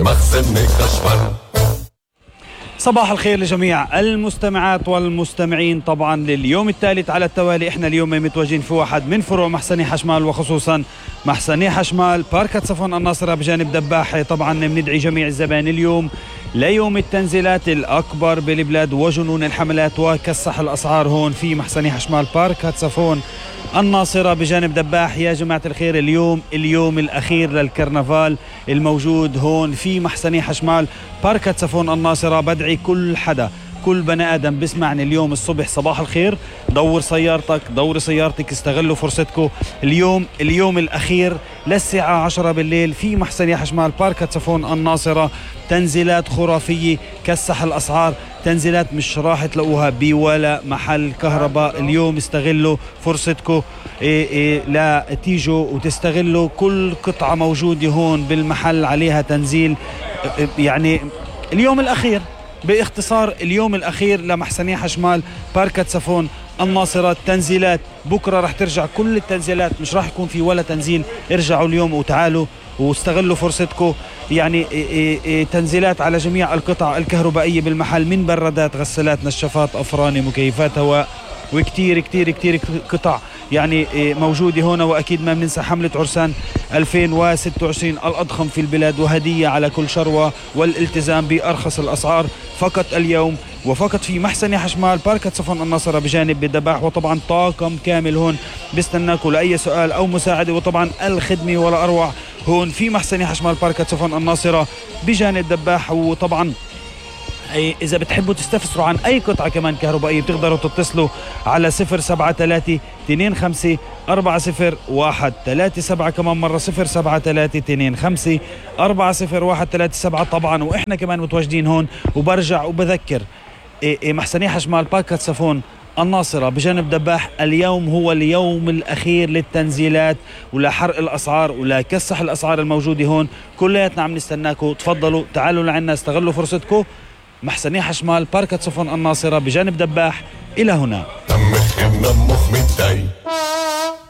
مخزن كشمل. صباح الخير لجميع المستمعات والمستمعين. طبعا لليوم الثالث على التوالي احنا اليوم متواجدين في واحد من فروع محسني حشمال، وخصوصا محسني حشمال باركة صفون الناصرة بجانب دباح. طبعا بندعي جميع الزبائن اليوم ليوم التنزيلات الأكبر بالبلاد وجنون الحملات وكسح الأسعار هون في محسني حشمال باركة صفون الناصرة بجانب دباح. يا جماعة الخير، اليوم الأخير للكرنفال الموجود هون في محسني حشمال باركة صفون الناصرة. بدعي كل حدا، كل بني آدم بسمعني اليوم الصبح صباح الخير، دور سيارتك، استغلوا فرصتكم. اليوم الأخير للساعة 10 بالليل في محسني حشمال باركة صفون الناصرة. تنزيلات خرافية، كسح الأسعار، تنزيلات مش راح تلاقوها بولا محل كهرباء. اليوم استغلوا فرصتكم لا تيجوا وتستغلوا كل قطعة موجودة هون بالمحل عليها تنزيل. يعني اليوم الأخير، باختصار اليوم الأخير لمحسني حشمال باركة صفون الناصرة. التنزيلات بكرة رح ترجع، كل التنزيلات مش راح يكون في ولا تنزيل. ارجعوا اليوم وتعالوا واستغلوا فرصتكم. يعني تنزيلات على جميع القطع الكهربائية بالمحل، من برادات، غسالات، نشافات، أفران، مكيفات هواء، وكتير كتير كتير قطع يعني موجودة هنا. وأكيد ما بننسى حملة عرسان 2026 الأضخم في البلاد، وهدية على كل شروة والالتزام بأرخص الأسعار فقط اليوم وفقط في محسني حشمال باركة صفون الناصرة بجانب الدباح. وطبعا طاقم كامل هون بيستناكم لأي سؤال أو مساعدة، وطبعا الخدمة ولا أروع هون في محسني حشمال باركة صفون الناصرة بجانب الدباح. وطبعا إذا بتحبوا تستفسروا عن أي قطعة كمان كهربائية بتقدروا تتصلوا على 073-25-40-137. كمان مرة 073-25-40-137. طبعا وإحنا كمان متواجدين هون. وبرجع وبذكر محسني حشمال باركة صفون الناصرة بجانب دباح، اليوم هو اليوم الأخير للتنزيلات ولحرق الأسعار ولكسح الأسعار الموجودة هون. كلياتنا عم نستناكم، تفضلوا تعالوا لعنا، استغلوا فرصتكم. محسني حشمال باركة صفون الناصرة بجانب دباح. إلى هنا.